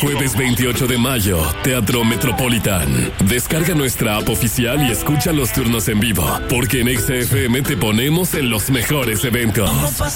Jueves 28 de mayo, Teatro Metropolitan. Descarga nuestra app oficial y escucha los turnos en vivo, porque en XFM te ponemos en los mejores eventos.